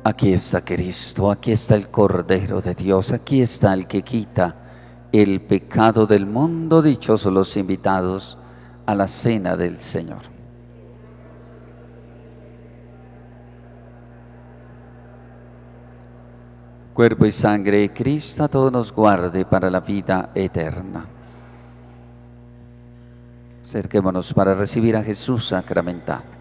Aquí está Cristo, aquí está el Cordero de Dios, aquí está el que quita el pecado del mundo. Dichosos los invitados a la cena del Señor. Cuerpo y sangre de Cristo a todos nos guarde para la vida eterna. Acerquémonos para recibir a Jesús sacramentado.